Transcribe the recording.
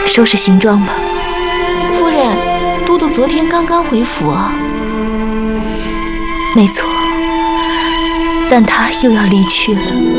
收拾行装吧。 夫人，都督昨天刚刚回府啊。 没错，但他又要离去了。